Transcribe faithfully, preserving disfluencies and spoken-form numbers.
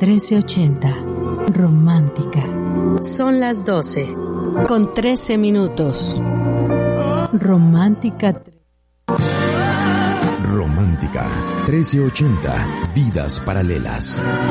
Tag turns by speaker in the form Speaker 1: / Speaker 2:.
Speaker 1: trece ochenta. Romántica.
Speaker 2: Son las doce, con trece minutos.
Speaker 1: Romántica.
Speaker 3: Romántica trece ochenta. Vidas paralelas.